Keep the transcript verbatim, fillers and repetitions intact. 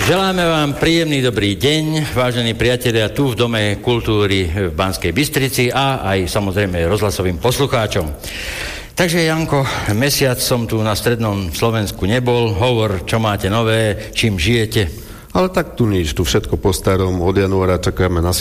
Želáme vám príjemný dobrý deň, vážení priatelia, tu v Dome kultúry v Banskej Bystrici a aj samozrejme rozhlasovým poslucháčom. Takže, Janko, mesiac som tu na strednom Slovensku nebol. Hovor, čo máte nové, čím žijete? Ale tak tu nič, tu všetko po starom, od januára čakáme na